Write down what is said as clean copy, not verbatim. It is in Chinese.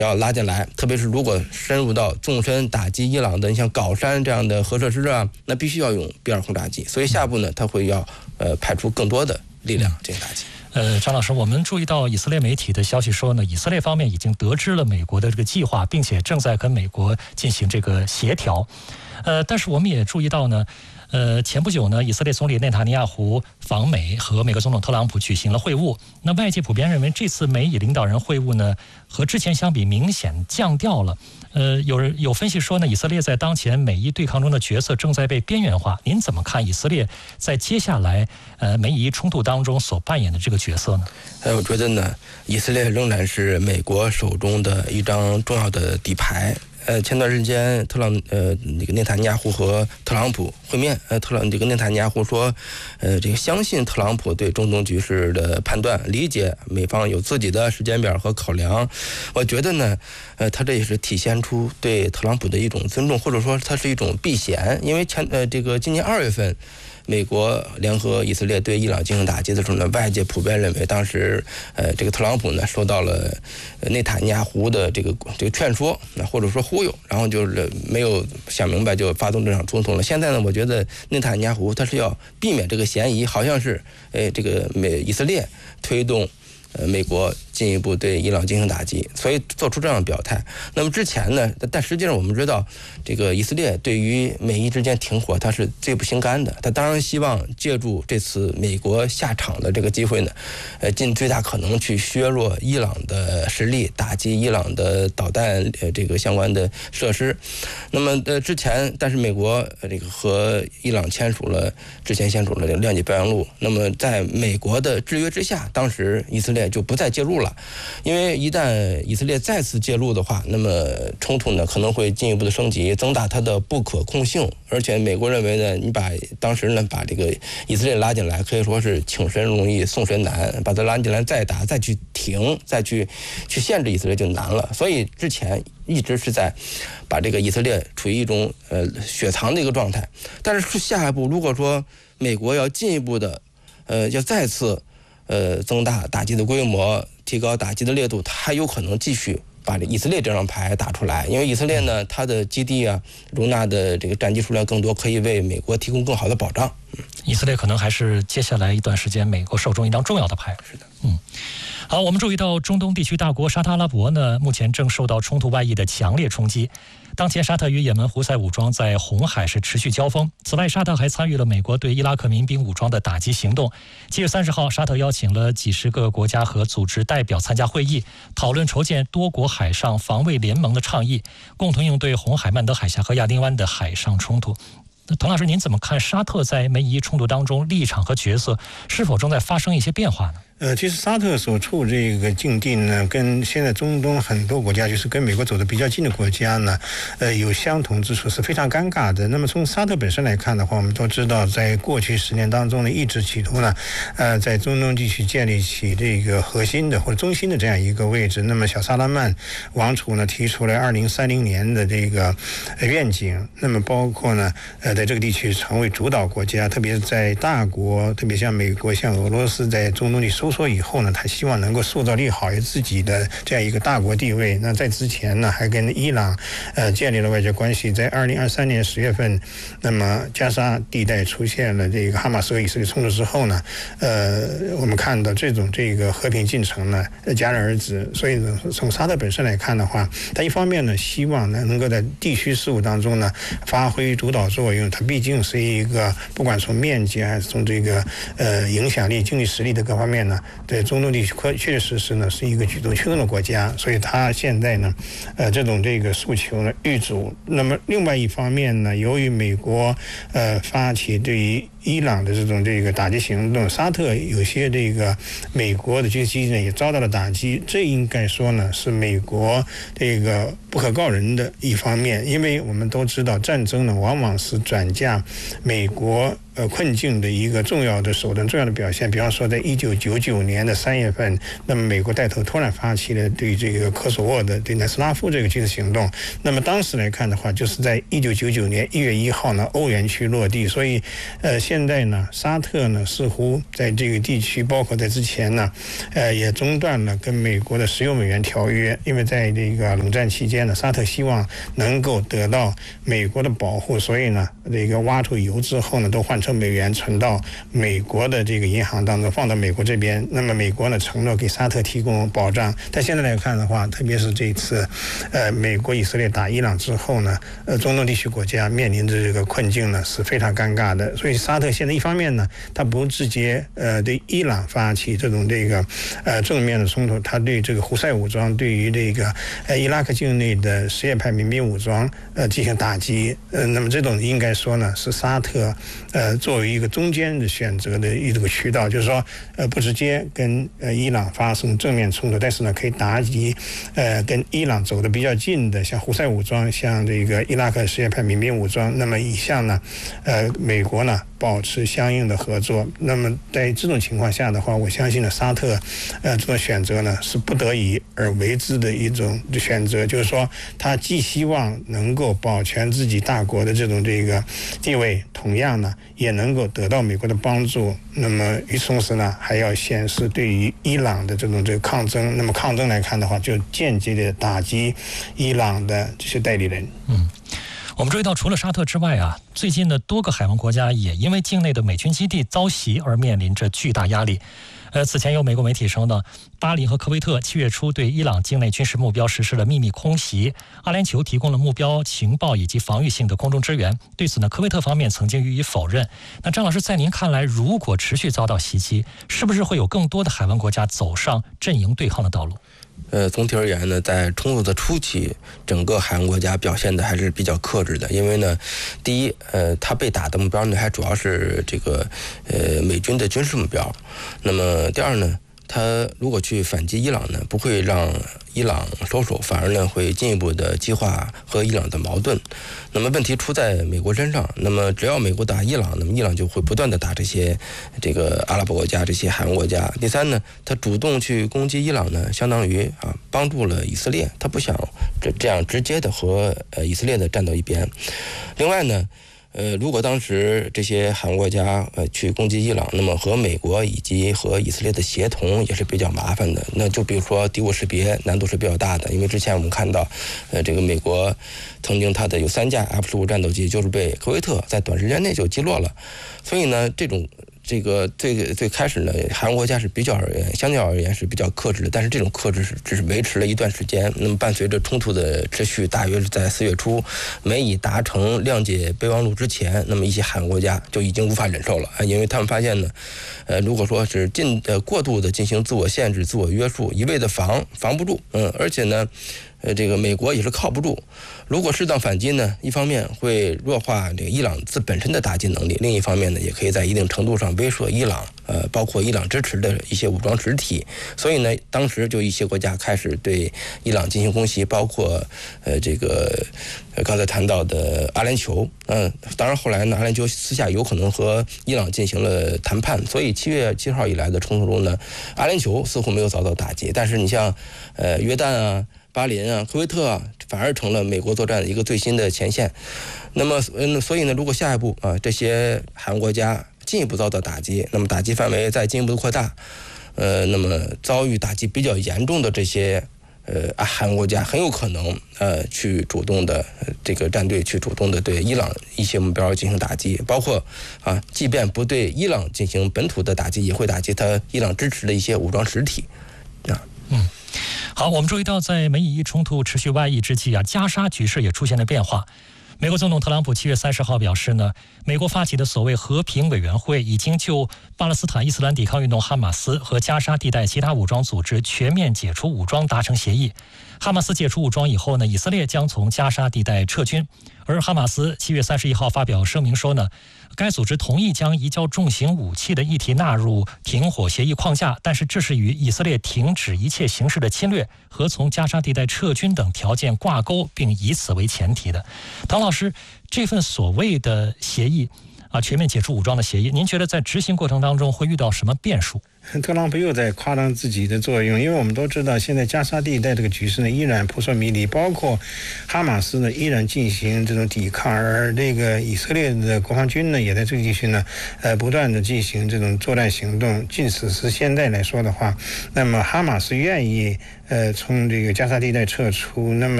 要拉进来，特别是如果深入到纵深打击伊朗的，你像镐山这样的核设施啊，那必须要用 B2轰炸机。所以下一步呢，他会要派出更多的力量进行打击。 张老师，我们注意到以色列媒体的消息说呢，以色列方面已经得知了美国的这个计划，并且正在跟美国进行这个协调。但是我们也注意到呢，前不久呢，以色列总理内塔尼亚胡访美，和美国总统特朗普举行了会晤。那外界普遍认为，这次美以领导人会晤呢，和之前相比明显降调了。有分析说呢，以色列在当前美伊对抗中的角色正在被边缘化。您怎么看以色列在接下来美伊冲突当中所扮演的这个角色呢？ 我觉得呢，以色列仍然是美国手中的一张重要的底牌。前段时间那个内塔尼亚胡和特朗普会面，这个内塔尼亚胡说，这个相信特朗普对中东局势的判断，理解美方有自己的时间表和考量。我觉得呢，他这也是体现出对特朗普的一种尊重，或者说他是一种避嫌，因为今年2月份。美国联合以色列对伊朗进行打击的时候呢，外界普遍认为当时这个特朗普呢受到了内塔尼亚胡的这个劝说，或者说忽悠，然后就是没有想明白就发动这场冲突了。现在呢，我觉得内塔尼亚胡他是要避免这个嫌疑，好像是这个以色列推动美国进一步对伊朗进行打击，所以做出这样的表态。那么之前呢，但实际上我们知道，这个以色列对于美伊之间停火，他是最不心甘的。他当然希望借助这次美国下场的这个机会呢，尽最大可能去削弱伊朗的实力，打击伊朗的导弹这个相关的设施。那么之前，但是美国这个和伊朗之前签署了谅解备忘录。那么在美国的制约之下，当时以色列就不再介入了，因为一旦以色列再次介入的话，那么冲突呢可能会进一步的升级，增大它的不可控性。而且美国认为呢，你当时呢把这个以色列拉进来，可以说是请神容易送神难，把它拉进来再打，再去停，再去限制以色列就难了。所以之前一直是在把这个以色列处于一种雪藏的一个状态。但是下一步如果说美国要进一步的要再次增大打击的规模，提高打击的烈度，它有可能继续把以色列这张牌打出来。因为以色列呢，它的基地啊，容纳的这个战机数量更多，可以为美国提供更好的保障。 以色列可能还是接下来一段时间美国手中一张重要的牌。 是的， 好，我们注意到中东地区大国沙特阿拉伯呢，目前正受到冲突外溢的强烈冲击。当前沙特与也门胡塞武装在红海是持续交锋。此外，沙特还参与了美国对伊拉克民兵武装的打击行动。7月30号，沙特邀请了几十个国家和组织代表参加会议，讨论筹建多国海上防卫联盟的倡议，共同应对红海、曼德海峡和亚丁湾的海上冲突。滕老师，您怎么看沙特在美伊冲突当中立场和角色是否正在发生一些变化呢？ 其实沙特所处这个境地呢，跟现在中东很多国家，就是跟美国走得比较近的国家呢，有相同之处，是非常尴尬的。那么从沙特本身来看的话，我们都知道，在过去10年当中呢，一直企图呢，在中东地区建立起这个核心的或者中心的这样一个位置。那么小萨拉曼王储呢，提出了2030年的这个愿景，那么包括呢，在这个地区成为主导国家，特别是在大国，特别像美国、像俄罗斯在中东地收缩以后呢，他希望能够塑造利好自己的这样一个大国地位。那在之前呢，还跟伊朗建立了外交关系。在2023年10月份，那么加沙地带出现了这个哈马斯和以色列冲突之后呢，我们看到这个和平进程呢戛然而止。所以呢，从沙特本身来看的话，他一方面呢希望呢能够在地区事务当中呢发挥主导作用，它毕竟是一个不管从面积还是从这个影响力、经济实力的各方面呢，在中东地区确确实实呢是一个举足轻重的国家。所以他现在呢这个诉求呢遇阻。那么另外一方面呢，由于美国发起对于伊朗的这个打击行动，沙特有些这个美国的军事基地呢也遭到了打击，这应该说呢是美国这个不可告人的一方面。因为我们都知道，战争呢往往是转嫁美国困境的一个重要的手段、重要的表现。比方说，在1999年的3月份，那么美国带头突然发起了对这个科索沃的对南斯拉夫这个军事行动。那么当时来看的话，就是在1999年1月1号呢，欧元区落地。所以现在呢，沙特呢似乎在这个地区，包括在之前呢，也中断了跟美国的石油美元条约，因为在这个冷战期间呢，沙特希望能够得到美国的保护，所以呢，这个挖出油之后呢，都换成美元存到美国的这个银行当中，放到美国这边。那么美国呢承诺给沙特提供保障，但现在来看的话，特别是这次，美国以色列打伊朗之后呢，中东地区国家面临着这个困境呢是非常尴尬的。所以沙特现在一方面呢，他不直接对伊朗发起这种正面的冲突，他对这个胡塞武装，对于这个伊拉克境内的什叶派民兵武装进行打击。那么这种应该说呢是沙特作为一个中间的选择的一个渠道，就是说不直接跟伊朗发生正面冲突，但是呢可以打击跟伊朗走得比较近的，像胡塞武装，像这个伊拉克什叶派民兵武装。那么以下呢美国呢保持相应的合作。那么在这种情况下的话，我相信呢沙特这种选择呢是不得已而为之的一种选择，就是说他既希望能够保全自己大国的这个地位，同样呢也能够得到美国的帮助。那么与此同时呢，还要显示对于伊朗的这个抗争。那么抗争来看的话，就间接的打击伊朗的这些代理人。 我们注意到，除了沙特之外啊，最近的多个海湾国家也因为境内的美军基地遭袭而面临着巨大压力。此前有美国媒体称呢，巴林和科威特7月初对伊朗境内军事目标实施了秘密空袭，阿联酋提供了目标情报以及防御性的空中支援。对此呢，科威特方面曾经予以否认。那张老师，在您看来，如果持续遭到袭击，是不是会有更多的海湾国家走上阵营对抗的道路？ 总体而言呢，在冲突的初期，整个海湾国家表现的还是比较克制的，因为呢，第一，它被打的目标呢，还主要是这个美军的军事目标。那么第二呢，他如果去反击伊朗呢，不会让伊朗收手，反而呢会进一步的激化和伊朗的矛盾。那么问题出在美国身上，那么只要美国打伊朗，那么伊朗就会不断的打这个阿拉伯国家、这些海湾国家。第三呢，他主动去攻击伊朗呢，相当于帮助了以色列，他不想这样直接的和以色列的站到一边。另外呢，如果当时这些海湾国家去攻击伊朗，那么和美国以及和以色列的协同也是比较麻烦的。那就比如说敌我识别难度是比较大的，因为之前我们看到，这个美国曾经它的有3架 F-15战斗机就是被科威特在短时间内就击落了。所以呢，这个最开始呢，海湾国家是相较而言是比较克制的，但是这种克制只是维持了一段时间。那么伴随着冲突的持续，大约是在4月初，美以达成谅解备忘录之前，那么一些海湾国家就已经无法忍受了，因为他们发现呢，如果说是过度的进行自我限制、自我约束，一味的防不住，而且呢，这个美国也是靠不住。如果适当反击呢，一方面会弱化这个伊朗本身的打击能力，另一方面呢，也可以在一定程度上威慑伊朗，包括伊朗支持的一些武装实体。所以呢，当时就一些国家开始对伊朗进行攻击，包括这个刚才谈到的阿联酋。当然后来呢，阿联酋私下有可能和伊朗进行了谈判。所以7月7号以来的冲突中呢，阿联酋似乎没有遭到打击，但是你像约旦啊、巴林啊、科威特啊，反而成了美国作战的一个最新的前线。那么，所以呢，如果下一步这些海湾国家进一步遭到打击，那么打击范围再进一步扩大，那么遭遇打击比较严重的这些海湾国家很有可能去主动的这个战队去主动的对伊朗一些目标进行打击，包括即便不对伊朗进行本土的打击，也会打击他伊朗支持的一些武装实体。 好，我们注意到，在美以冲突持续外溢之际加沙局势也出现了变化。美国总统特朗普7月30号表示呢，美国发起的所谓和平委员会已经就巴勒斯坦伊斯兰抵抗运动哈马斯和加沙地带其他武装组织全面解除武装达成协议。哈马斯解除武装以后呢，以色列将从加沙地带撤军。而哈马斯7月31号发表声明说呢，该组织同意将移交重型武器的议题纳入停火协议框架，但是这是与以色列停止一切形式的侵略和从加沙地带撤军等条件挂钩，并以此为前提的。唐老师，这份所谓的协议全面解除武装的协议，您觉得在执行过程当中会遇到什么变数？ 特朗普又在夸张自己的作用，因为我们都知道，现在加沙地带这个局势呢依然扑朔迷离，包括哈马斯呢依然进行这种抵抗，而这个以色列的国防军呢也在这个地区呢不断的进行这种作战行动。即使是现在来说的话，那么哈马斯愿意从这个加沙地带撤出，那么